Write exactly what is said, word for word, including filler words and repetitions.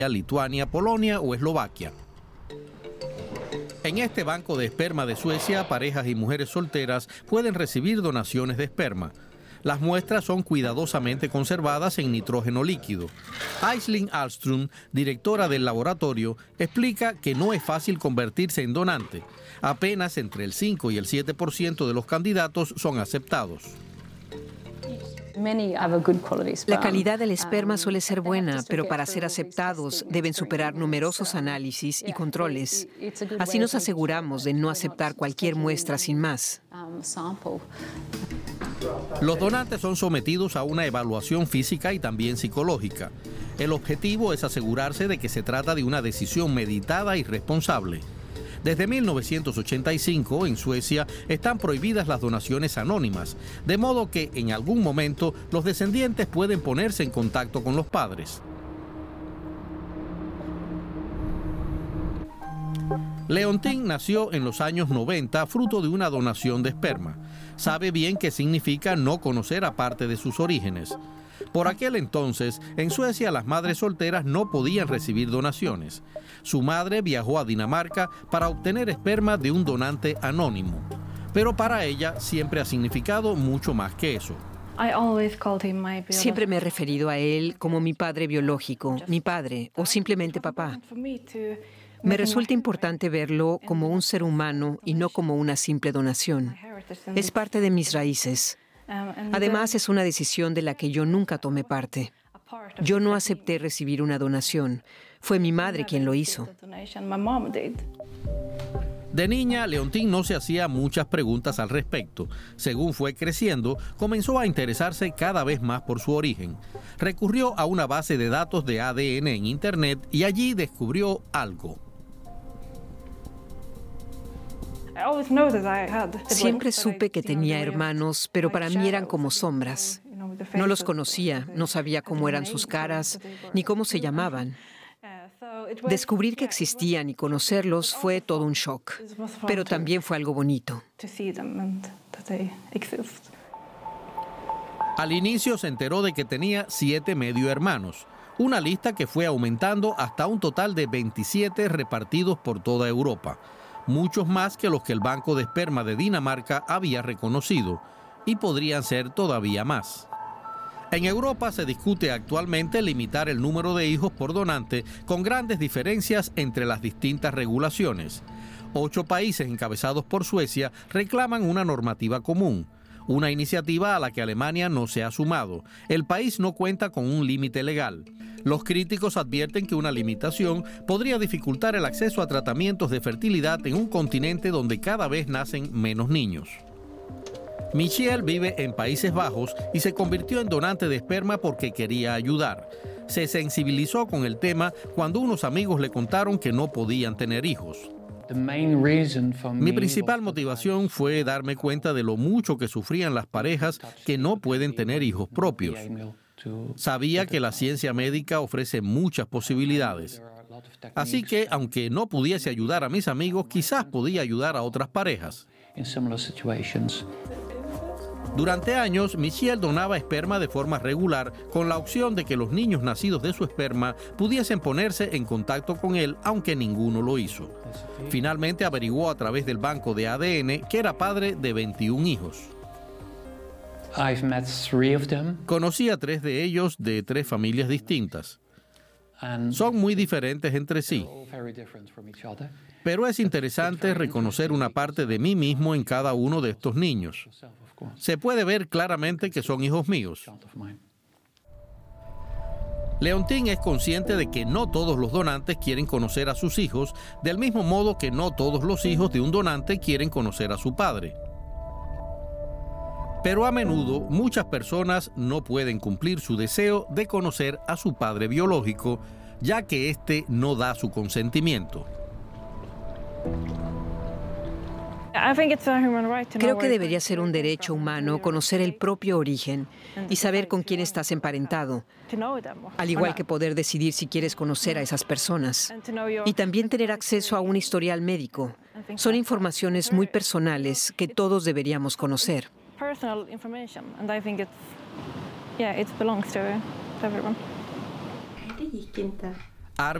Lituania, Polonia o Eslovaquia. En este banco de esperma de Suecia, parejas y mujeres solteras pueden recibir donaciones de esperma. Las muestras son cuidadosamente conservadas en nitrógeno líquido. Aisling Ahlström, directora del laboratorio, explica que no es fácil convertirse en donante. Apenas entre el cinco y el siete por ciento de los candidatos son aceptados. La calidad del esperma suele ser buena, pero para ser aceptados deben superar numerosos análisis y controles. Así nos aseguramos de no aceptar cualquier muestra sin más. Los donantes son sometidos a una evaluación física y también psicológica. El objetivo es asegurarse de que se trata de una decisión meditada y responsable. Desde mil novecientos ochenta y cinco, en Suecia, están prohibidas las donaciones anónimas, de modo que en algún momento los descendientes pueden ponerse en contacto con los padres. Leontín nació en los años noventa fruto de una donación de esperma. Sabe bien qué significa no conocer a parte de sus orígenes. Por aquel entonces, en Suecia las madres solteras no podían recibir donaciones. Su madre viajó a Dinamarca para obtener esperma de un donante anónimo. Pero para ella siempre ha significado mucho más que eso. Siempre me he referido a él como mi padre biológico, mi padre o simplemente papá. Me resulta importante verlo como un ser humano y no como una simple donación. Es parte de mis raíces. Además, es una decisión de la que yo nunca tomé parte. Yo no acepté recibir una donación. Fue mi madre quien lo hizo. De niña, Leontín no se hacía muchas preguntas al respecto. Según fue creciendo, comenzó a interesarse cada vez más por su origen. Recurrió a una base de datos de A D N en Internet y allí descubrió algo. Siempre supe que tenía hermanos, pero para mí eran como sombras. No los conocía, no sabía cómo eran sus caras, ni cómo se llamaban. Descubrir que existían y conocerlos fue todo un shock, pero también fue algo bonito. Al inicio se enteró de que tenía siete medio hermanos, una lista que fue aumentando hasta un total de veintisiete repartidos por toda Europa. Muchos más que los que el Banco de Esperma de Dinamarca había reconocido, y podrían ser todavía más. En Europa se discute actualmente limitar el número de hijos por donante, con grandes diferencias entre las distintas regulaciones. Ocho países encabezados por Suecia reclaman una normativa común, una iniciativa a la que Alemania no se ha sumado. El país no cuenta con un límite legal. Los críticos advierten que una limitación podría dificultar el acceso a tratamientos de fertilidad en un continente donde cada vez nacen menos niños. Michiel vive en Países Bajos y se convirtió en donante de esperma porque quería ayudar. Se sensibilizó con el tema cuando unos amigos le contaron que no podían tener hijos. Mi principal motivación fue darme cuenta de lo mucho que sufrían las parejas que no pueden tener hijos propios. Sabía que la ciencia médica ofrece muchas posibilidades. Así que, aunque no pudiese ayudar a mis amigos, quizás podía ayudar a otras parejas. Durante años, Michiel donaba esperma de forma regular con la opción de que los niños nacidos de su esperma pudiesen ponerse en contacto con él, aunque ninguno lo hizo. Finalmente averiguó a través del banco de A D N que era padre de veintiún hijos. Conocí a tres de ellos de tres familias distintas. Son muy diferentes entre sí. Pero es interesante reconocer una parte de mí mismo en cada uno de estos niños. Se puede ver claramente que son hijos míos. Leontín es consciente de que no todos los donantes quieren conocer a sus hijos, del mismo modo que no todos los hijos de un donante quieren conocer a su padre. Pero a menudo muchas personas no pueden cumplir su deseo de conocer a su padre biológico, ya que éste no da su consentimiento. Creo que debería ser un derecho humano conocer el propio origen y saber con quién estás emparentado, al igual que poder decidir si quieres conocer a esas personas. Y también tener acceso a un historial médico. Son informaciones muy personales que todos deberíamos conocer. Personal information, and I think it's, yeah, it belongs to, to everyone. Det gick inte.